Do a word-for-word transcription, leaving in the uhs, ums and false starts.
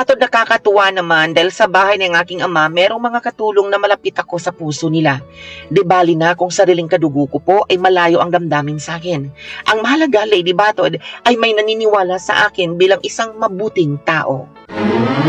Batod, nakakatuwa naman dahil sa bahay ng aking ama, merong mga katulong na malapit ako sa puso nila. Di bali na kung sariling kadugo ko po ay malayo ang damdamin sa akin. Ang mahalaga, Lady Batod, ay may naniniwala sa akin bilang isang mabuting tao.